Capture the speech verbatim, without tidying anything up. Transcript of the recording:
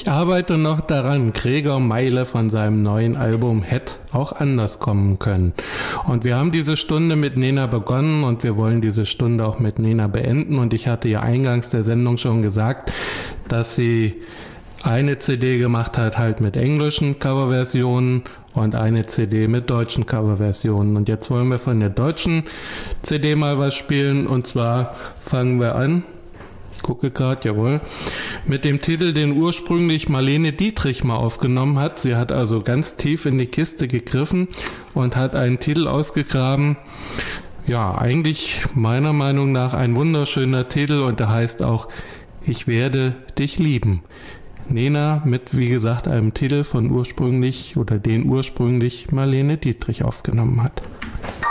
Ich arbeite noch daran. Gregor Meile von seinem neuen Album Hätt auch anders kommen können. Und wir haben diese Stunde mit Nena begonnen und wir wollen diese Stunde auch mit Nena beenden. Und ich hatte ja eingangs der Sendung schon gesagt, dass sie eine C D gemacht hat, halt mit englischen Coverversionen und eine C D mit deutschen Coverversionen. Und jetzt wollen wir von der deutschen C D mal was spielen. Und zwar fangen wir an, ich gucke gerade, jawohl, mit dem Titel, den ursprünglich Marlene Dietrich mal aufgenommen hat. Sie hat also ganz tief in die Kiste gegriffen und hat einen Titel ausgegraben. Ja, eigentlich meiner Meinung nach ein wunderschöner Titel und der heißt auch Ich werde dich lieben. Nena mit, wie gesagt, einem Titel von ursprünglich oder den ursprünglich Marlene Dietrich aufgenommen hat.